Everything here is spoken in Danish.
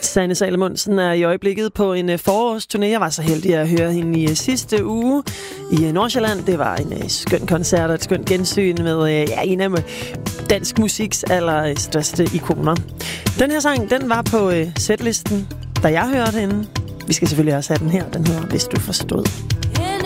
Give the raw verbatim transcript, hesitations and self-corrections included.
Sanne Salomonsen er i øjeblikket på en forårsturné. Jeg var så heldig at høre hende i sidste uge i Nordsjælland. Det var en skøn koncert og et skønt gensyn med ja, en af dansk musiks allerstørste ikoner. Den her sang, den var på uh, setlisten, da jeg hørte hende. Vi skal selvfølgelig også have den her. Den hedder Hvis du forstod.